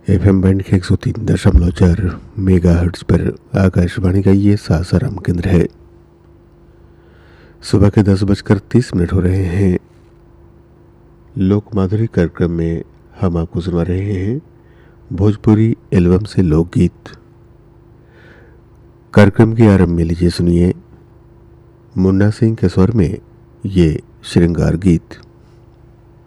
FM band के 103.4 megahertz पर आकाशवाणी का ये सासाराम केंद्र है। सुबह के 10:30 हो रहे हैं। लोक माधुरी कार्यक्रम में हम आपको सुना रहे हैं भोजपुरी एल्बम से लोकगीत। कार्यक्रम के आरंभ में लीजिए सुनिए मुन्ना सिंह के स्वर में ये श्रृंगार गीत।